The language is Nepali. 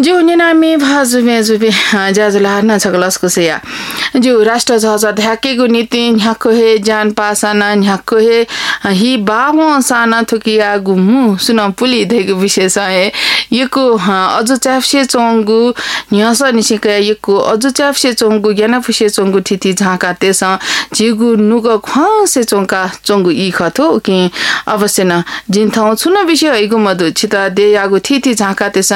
जो निनामी भाजुबे जुबे जाजुला न छगलसको सेया जो राष्ट्र जहाज ध्याकेको नीति न्याको हे जान पासाना न्याको हे हि बामो साना थुकिया गुमु सुन पुली देको विशेष है यको अजु च्याफसे चोंगु न्यास निसिका यको अजु च्याफसे चोंगु याना फुसे चोंगु थिति झाका तेस जिगु नुग ख्वासे चोंका चोंगु इ खथो कि अवश्य न जिन्थौ छुन विषय हैगु मधु छिता दे यागु थिति झाका तेस